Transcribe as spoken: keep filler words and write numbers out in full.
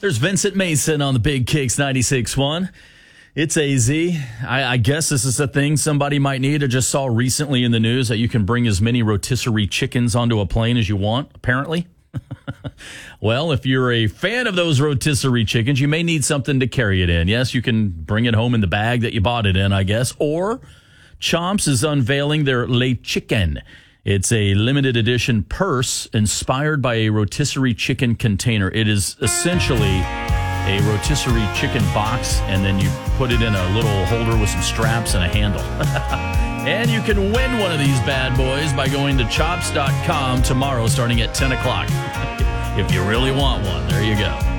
There's Vincent Mason on the Big Kicks ninety-six point one. It's A Z. I, I guess this is a thing somebody might need. I just saw recently in the news that you can bring as many rotisserie chickens onto a plane as you want, apparently. Well, if you're a fan of those rotisserie chickens, you may need something to carry it in. Yes, you can bring it home in the bag that you bought it in, I guess. Or Chomps is unveiling their Le Chicken. It's a limited edition purse inspired by a rotisserie chicken container. It is essentially a rotisserie chicken box, and then you put it in a little holder with some straps and a handle. And you can win one of these bad boys by going to chops dot com tomorrow starting at ten o'clock. If you really want one, there you go.